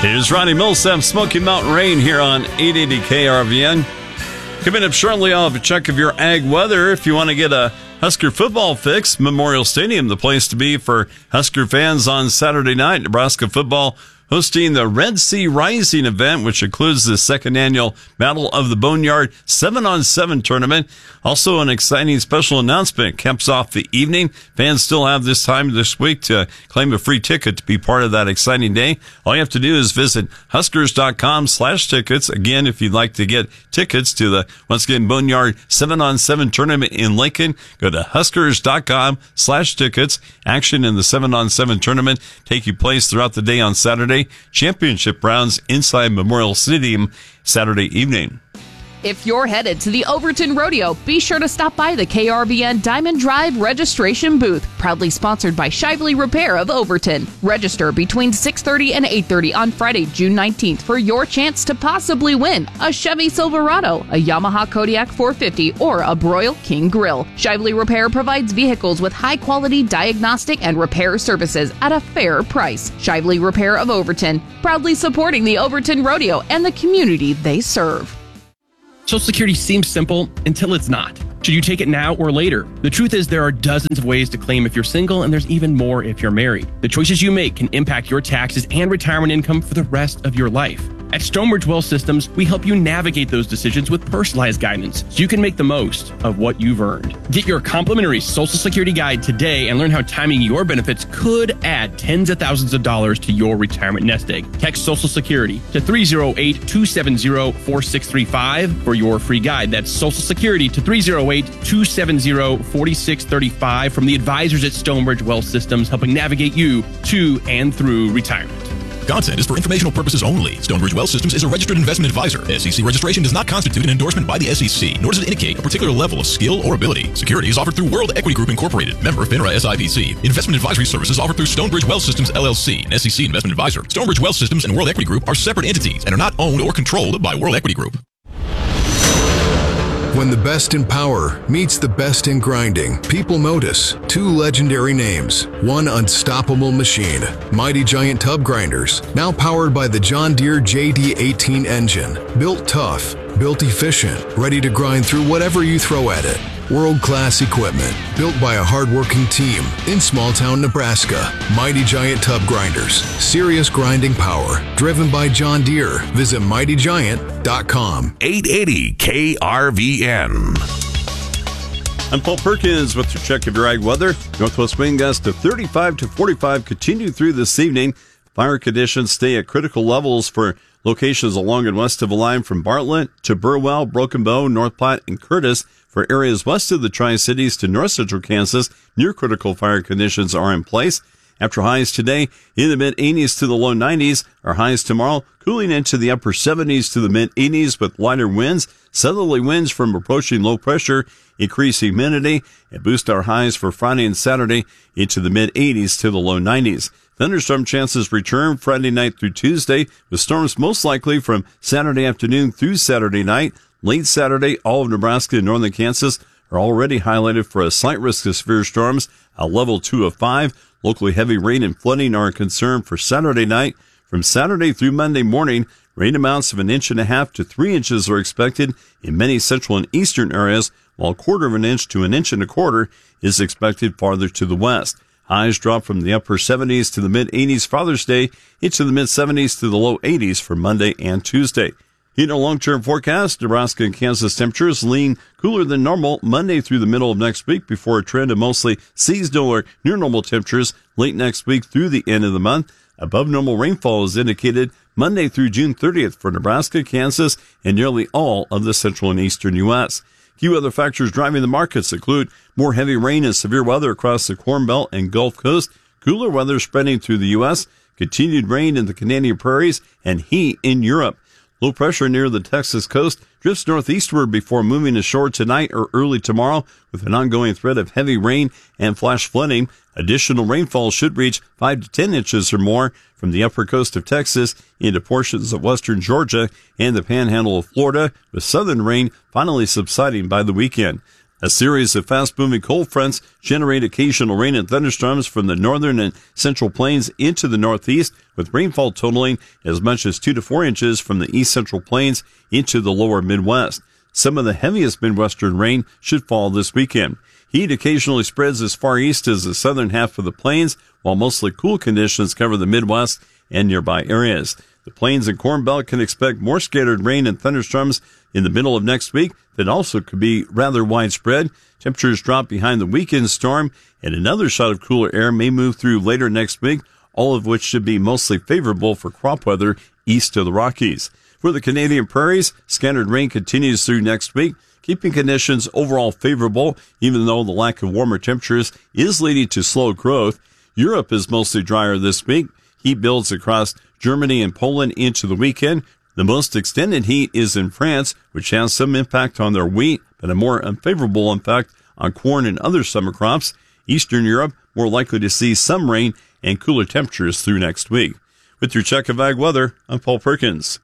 Here's Ronnie Millsap, Smoky Mountain Rain here on 880 KRVN. Coming up shortly, I'll have a check of your ag weather. If you want to get a Husker football fix, Memorial Stadium, the place to be for Husker fans on Saturday night. Nebraska football hosting the Red Sea Rising event, which includes the second annual Battle of the Boneyard 7-on-7 tournament. Also, an exciting special announcement caps off the evening. Fans still have this time this week to claim a free ticket to be part of that exciting day. All you have to do is visit huskers.com/tickets. Again, if you'd like to get tickets to the, once again, Boneyard 7-on-7 tournament in Lincoln, go to huskers.com/tickets. Action in the 7-on-7 tournament taking place throughout the day on Saturday. Championship rounds inside Memorial Stadium Saturday evening. If you're headed to the Overton Rodeo, be sure to stop by the KRVN Diamond Drive registration booth, proudly sponsored by Shively Repair of Overton. Register between 6:30 and 8:30 on Friday, June 19th for your chance to possibly win a Chevy Silverado, a Yamaha Kodiak 450, or a Broil King Grill. Shively Repair provides vehicles with high-quality diagnostic and repair services at a fair price. Shively Repair of Overton, proudly supporting the Overton Rodeo and the community they serve. Social Security seems simple until it's not. Should you take it now or later? The truth is there are dozens of ways to claim if you're single, and there's even more if you're married. The choices you make can impact your taxes and retirement income for the rest of your life. At Stonebridge Wealth Systems, we help you navigate those decisions with personalized guidance so you can make the most of what you've earned. Get your complimentary Social Security guide today and learn how timing your benefits could add tens of thousands of dollars to your retirement nest egg. Text Social Security to 308-270-4635 for your free guide. That's Social Security to 308-270-4635 from the advisors at Stonebridge Wealth Systems, helping navigate you to and through retirement. Content is for informational purposes only. Stonebridge Wealth Systems is a registered investment advisor. SEC registration does not constitute an endorsement by the SEC, nor does it indicate a particular level of skill or ability. Securities offered through World Equity Group Incorporated, member FINRA SIPC. Investment advisory services offered through Stonebridge Wealth Systems LLC, an SEC investment advisor. Stonebridge Wealth Systems and World Equity Group are separate entities and are not owned or controlled by World Equity Group. When the best in power meets the best in grinding, people notice two legendary names, one unstoppable machine, Mighty Giant Tub Grinders, now powered by the John Deere JD18 engine, built tough, built efficient, ready to grind through whatever you throw at it. World-class equipment, built by a hard-working team in small-town Nebraska. Mighty Giant Tub Grinders, serious grinding power, driven by John Deere. Visit mightygiant.com. 880 KRVN. I'm Paul Perkins with your check of your ag weather. Northwest wind gusts of 35 to 45 continue through this evening. Fire conditions stay at critical levels for locations along and west of the line from Bartlett to Burwell, Broken Bow, North Platte, and Curtis. For areas west of the Tri-Cities to north central Kansas, near critical fire conditions are in place. After highs today in the mid-80s to the low 90s, our highs tomorrow cooling into the upper 70s to the mid-80s with lighter winds. Southerly winds from approaching low pressure increase humidity and boost our highs for Friday and Saturday into the mid-80s to the low 90s. Thunderstorm chances return Friday night through Tuesday, with storms most likely from Saturday afternoon through Saturday night. Late Saturday, all of Nebraska and northern Kansas are already highlighted for a slight risk of severe storms, a level 2 of 5. Locally heavy rain and flooding are a concern for Saturday night. From Saturday through Monday morning, rain amounts of 1.5 inches to 3 inches are expected in many central and eastern areas, while 1/4 inch to 1.25 inches is expected farther to the west. Highs drop from the upper 70s to the mid-80s Father's Day into the mid-70s to the low 80s for Monday and Tuesday. In a long-term forecast, Nebraska and Kansas temperatures lean cooler than normal Monday through the middle of next week before a trend of mostly seasonal or near normal temperatures late next week through the end of the month. Above normal rainfall is indicated Monday through June 30th for Nebraska, Kansas, and nearly all of the central and eastern U.S. Key weather factors driving the markets include more heavy rain and severe weather across the Corn Belt and Gulf Coast, cooler weather spreading through the U.S., continued rain in the Canadian prairies, and heat in Europe. Low pressure near the Texas coast drifts northeastward before moving ashore tonight or early tomorrow with an ongoing threat of heavy rain and flash flooding. Additional rainfall should reach 5 to 10 inches or more from the upper coast of Texas into portions of western Georgia and the panhandle of Florida, with southern rain finally subsiding by the weekend. A series of fast-moving cold fronts generate occasional rain and thunderstorms from the northern and central plains into the northeast, with rainfall totaling as much as 2 to 4 inches from the east central plains into the lower Midwest. Some of the heaviest Midwestern rain should fall this weekend. Heat occasionally spreads as far east as the southern half of the plains, while mostly cool conditions cover the Midwest and nearby areas. The Plains and Corn Belt can expect more scattered rain and thunderstorms in the middle of next week that also could be rather widespread. Temperatures drop behind the weekend storm, and another shot of cooler air may move through later next week, all of which should be mostly favorable for crop weather east of the Rockies. For the Canadian prairies, scattered rain continues through next week, keeping conditions overall favorable, even though the lack of warmer temperatures is leading to slow growth. Europe is mostly drier this week. Heat builds across Germany and Poland into the weekend. The most extended heat is in France, which has some impact on their wheat, but a more unfavorable impact on corn and other summer crops. Eastern Europe more likely to see some rain and cooler temperatures through next week. With your check of ag weather, I'm Paul Perkins.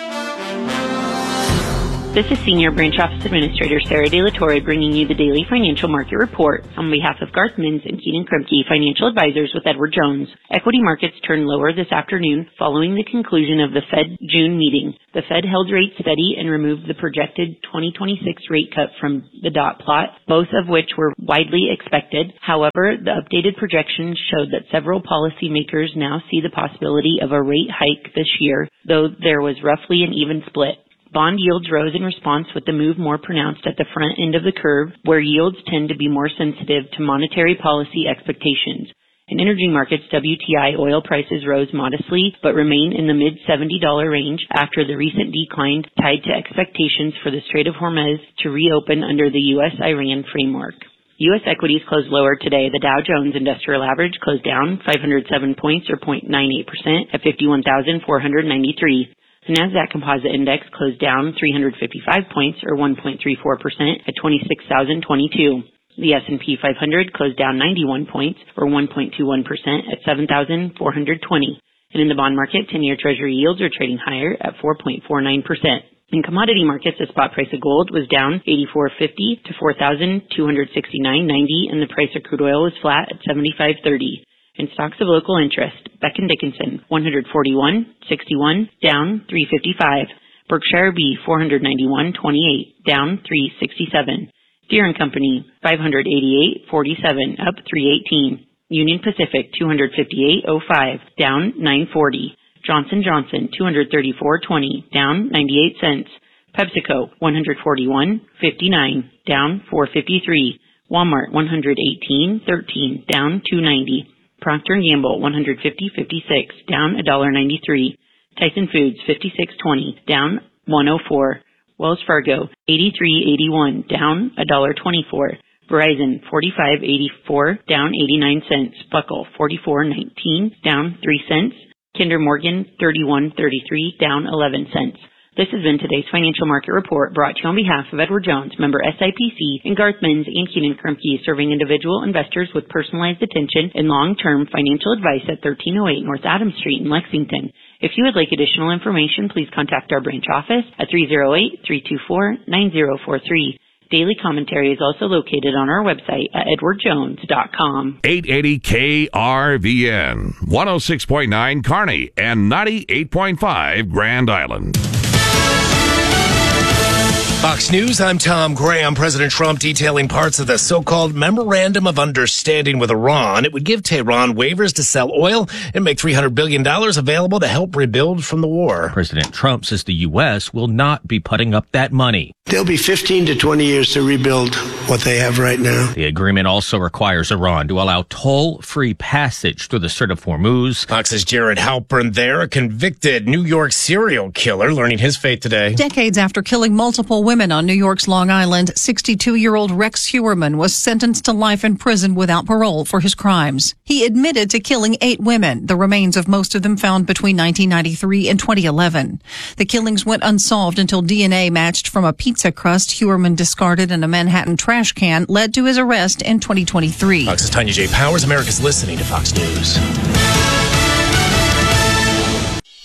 This is Senior Branch Office Administrator Sarah De La Torre bringing you the daily financial market report on behalf of Garth Mins and Keenan Krumke, financial advisors with Edward Jones. Equity markets turned lower this afternoon following the conclusion of the Fed June meeting. The Fed held rates steady and removed the projected 2026 rate cut from the dot plot, both of which were widely expected. However, the updated projections showed that several policymakers now see the possibility of a rate hike this year, though there was roughly an even split. Bond yields rose in response, with the move more pronounced at the front end of the curve, where yields tend to be more sensitive to monetary policy expectations. In energy markets, WTI oil prices rose modestly, but remain in the mid-$70 range after the recent decline tied to expectations for the Strait of Hormuz to reopen under the U.S.-Iran framework. U.S. equities closed lower today. The Dow Jones Industrial Average closed down 507 points, or 0.98%, at 51,493. The Nasdaq Composite Index closed down 355 points, or 1.34%, at 26,022. The S&P 500 closed down 91 points, or 1.21%, at 7,420. And in the bond market, 10-year Treasury yields are trading higher at 4.49%. In commodity markets, the spot price of gold was down $84.50 to $4,269.90, and the price of crude oil was flat at $75.30. In stocks of local interest, Becton Dickinson, 141.61, down 355. Berkshire B, 491.28, down 367. Deere & Company, 588.47, up 318. Union Pacific, 258.05, down 940. Johnson Johnson, 234.20, down 98 cents. PepsiCo, 141.59, down 453. Walmart, 118.13, down 290. Procter & Gamble, 150.56, down $1.93. Tyson Foods, 56.20, down 104. Wells Fargo, 83.81, down $1.24. Verizon, 45.84, down 89 cents. Buckle, 44.19, down 3 cents. Kinder Morgan, 31.33, down 11 cents. This has been today's financial market report, brought to you on behalf of Edward Jones, member SIPC, and Garth Mins and Keenan Krumke, serving individual investors with personalized attention and long-term financial advice at 1308 North Adams Street in Lexington. If you would like additional information, please contact our branch office at 308-324-9043. Daily commentary is also located on our website at edwardjones.com. 880 KRVN, 106.9 Kearney, and 98.5 Grand Island. Fox News, I'm Tom Graham. President Trump detailing parts of the so-called Memorandum of Understanding with Iran. It would give Tehran waivers to sell oil and make $300 billion available to help rebuild from the war. President Trump says the U.S. will not be putting up that money. There'll be 15 to 20 years to rebuild what they have right now. The agreement also requires Iran to allow toll-free passage through the Strait of Hormuz. Fox's Jared Halpern there, a convicted New York serial killer, learning his fate today. Decades after killing multiple women on New York's Long Island, 62-year-old Rex Heuermann was sentenced to life in prison without parole for his crimes. He admitted to killing 8 women, the remains of most of them found between 1993 and 2011. The killings went unsolved until DNA matched from a pizza crust Heuermann discarded in a Manhattan trash can led to his arrest in 2023. Fox's Tanya J. Powers. America's listening to Fox News.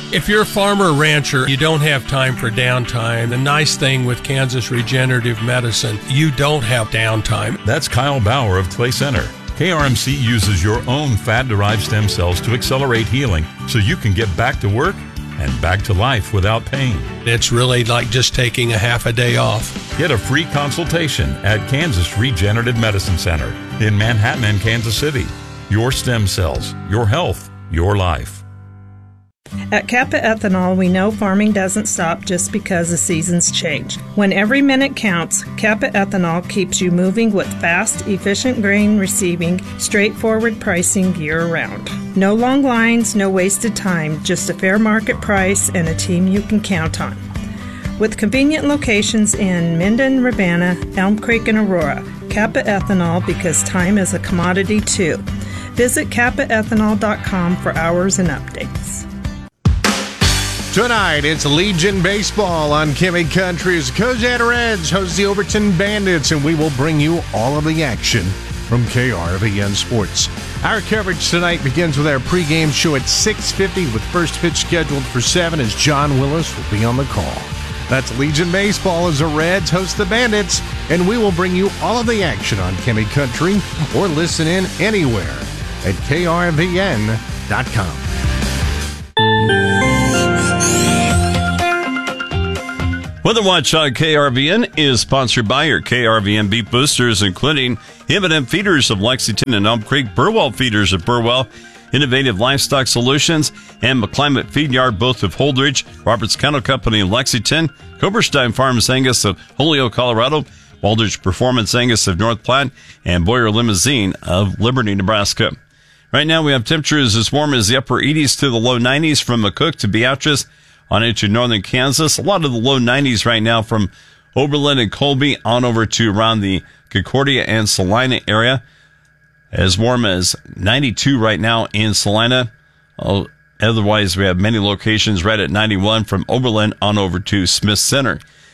If you're a farmer or rancher, you don't have time for downtime. The nice thing with Kansas Regenerative Medicine, you don't have downtime. That's Kyle Bauer of Clay Center. KRMC uses your own fat-derived stem cells to accelerate healing so you can get back to work and back to life without pain. It's really like just taking a half a day off. Get a free consultation at Kansas Regenerative Medicine Center in Manhattan and Kansas City. Your stem cells, your health, your life. At Kappa Ethanol, we know farming doesn't stop just because the seasons change. When every minute counts, Kappa Ethanol keeps you moving with fast, efficient grain receiving, straightforward pricing year-round. No long lines, no wasted time, just a fair market price and a team you can count on. With convenient locations in Minden, Ravenna, Elm Creek, and Aurora, Kappa Ethanol, because time is a commodity too. Visit kappaethanol.com for hours and updates. Tonight, it's Legion Baseball on Kimmy Country's Cozad Reds host the Overton Bandits, and we will bring you all of the action from KRVN Sports. Our coverage tonight begins with our pregame show at 6:50 with first pitch scheduled for 7 as John Willis will be on the call. That's Legion Baseball as the Reds host the Bandits, and we will bring you all of the action on Kimmy Country or listen in anywhere at KRVN.com. Weather Watch on KRVN is sponsored by your KRVN beef boosters, including M&M Feeders of Lexington and Elm Creek, Burwell Feeders of Burwell, Innovative Livestock Solutions, and McClimate Feed Yard, both of Holdridge, Roberts Kennel Company in Lexington, Coberstein Farms Angus of Holyoke, Colorado, Waldridge Performance Angus of North Platte, and Boyer Limousine of Liberty, Nebraska. Right now we have temperatures as warm as the upper 80s to the low 90s from McCook to Beatrice on into northern Kansas. A lot of the low 90s right now from Oberlin and Colby on over to around the Concordia and Salina area. As warm as 92 right now in Salina. Otherwise, we have many locations right at 91 from Oberlin on over to Smith Center.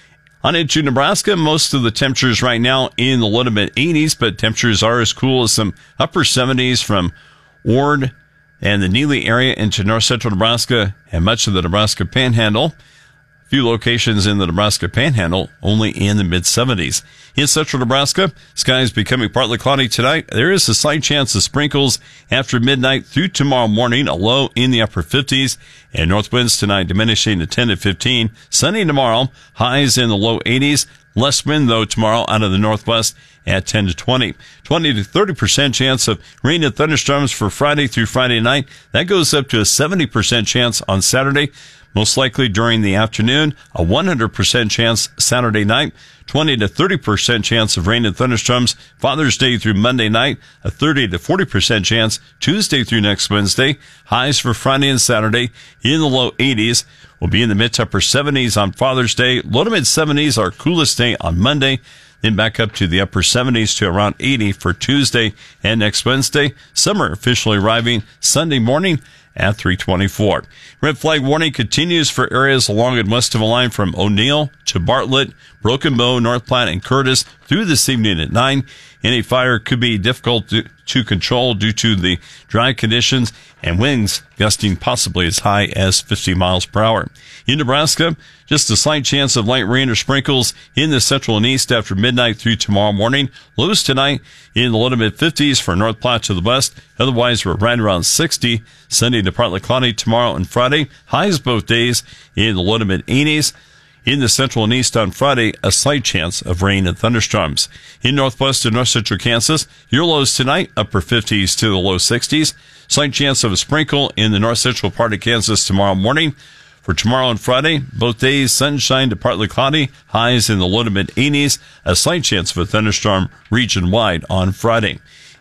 On into Nebraska, most of the temperatures right now in the low to mid 80s, but temperatures are as cool as some upper 70s from Ord and the Neely area into north central Nebraska and much of the Nebraska Panhandle. A few locations in the Nebraska Panhandle only in the mid-70s. In central Nebraska, skies becoming partly cloudy tonight. There is a slight chance of sprinkles after midnight through tomorrow morning, a low in the upper 50s, and north winds tonight diminishing to 10 to 15. Sunny tomorrow, highs in the low 80s. Less wind, though, tomorrow out of the northwest at 10 to 20. 20 to 30% chance of rain and thunderstorms for Friday through Friday night. That goes up to a 70% chance on Saturday, most likely during the afternoon. A 100% chance Saturday night. 20 to 30% chance of rain and thunderstorms Father's Day through Monday night. A 30 to 40% chance Tuesday through next Wednesday. Highs for Friday and Saturday in the low 80s. Will be in the mid to upper 70s on Father's Day. Low to mid 70s, our coolest day on Monday. Then back up to the upper 70s to around 80 for Tuesday and next Wednesday. Summer officially arriving Sunday morning at 3:24. Red flag warning continues for areas along and west of a line from O'Neill to Bartlett, Broken Bow, North Platte, and Curtis through this evening at 9. Any fire could be difficult to control due to the dry conditions and winds gusting possibly as high as 50 miles per hour. In Nebraska, just a slight chance of light rain or sprinkles in the central and east after midnight through tomorrow morning. Lows tonight in the low to mid 50s for North Platte to the west. Otherwise, we're right around 60. Sunday to partly cloudy tomorrow and Friday. Highs both days in the low to mid 80s. In the central and east on Friday, a slight chance of rain and thunderstorms. In northwest and north central Kansas, your lows tonight, upper 50s to the low 60s. Slight chance of a sprinkle in the north central part of Kansas tomorrow morning. For tomorrow and Friday, both days, sunshine to partly cloudy, highs in the low to mid 80s. A slight chance of a thunderstorm region-wide on Friday.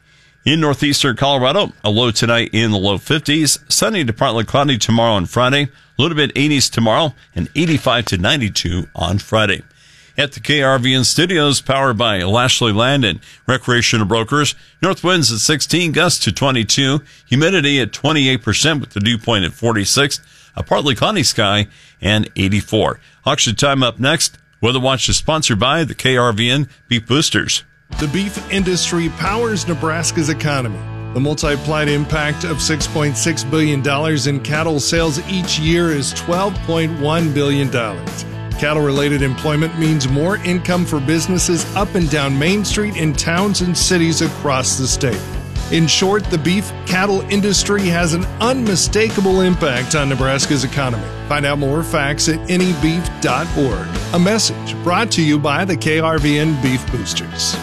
In northeastern Colorado, a low tonight in the low 50s. Sunny to partly cloudy tomorrow and Friday. Low to mid 80s tomorrow and 85 to 92 on Friday. At the KRVN studios, powered by Lashley Land and Recreational Brokers, north winds at 16, gusts to 22, humidity at 28% with the dew point at 46, a partly cloudy sky, and 84. Auction time up next. Weather Watch is sponsored by the KRVN Beef Boosters. The beef industry powers Nebraska's economy. The multiplied impact of $6.6 billion in cattle sales each year is $12.1 billion. Cattle-related employment means more income for businesses up and down Main Street in towns and cities across the state. In short, the beef cattle industry has an unmistakable impact on Nebraska's economy. Find out more facts at anybeef.org. A message brought to you by the KRVN Beef Boosters.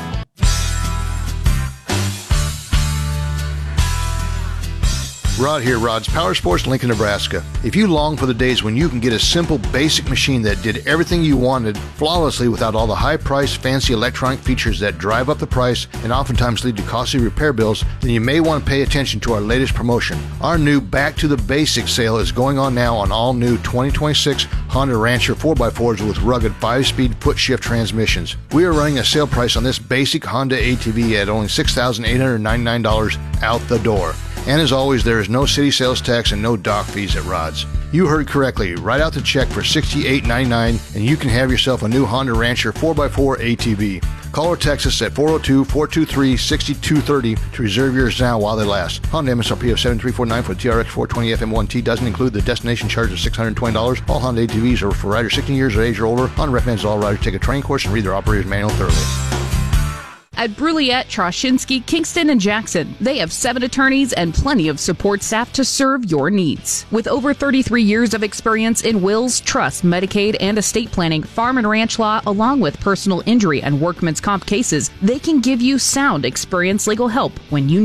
Rod here, Rod's Power Sports, Lincoln, Nebraska. If you long for the days when you can get a simple, basic machine that did everything you wanted flawlessly without all the high-priced, fancy electronic features that drive up the price and oftentimes lead to costly repair bills, then you may want to pay attention to our latest promotion. Our new Back to the Basics sale is going on now on all new 2026 Honda Rancher 4x4s with rugged 5-speed foot-shift transmissions. We are running a sale price on this basic Honda ATV at only $6,899 out the door. And as always, there is no city sales tax and no dock fees at Rod's. You heard correctly. Write out the check for $68.99 and you can have yourself a new Honda Rancher 4x4 ATV. Call or text us at 402-423-6230 to reserve yours now while they last. Honda MSRP of $7,349 for the TRX 420 FM1T doesn't include the destination charge of $620. All Honda ATVs are for riders 16 years of age or older. Honda recommends all riders take a training course and read their operator's manual thoroughly. At Bruliette, Troshinsky, Kingston, and Jackson, they have 7 attorneys and plenty of support staff to serve your needs. With over 33 years of experience in wills, trust, Medicaid, and estate planning, farm and ranch law, along with personal injury and workman's comp cases, they can give you sound, experienced legal help when you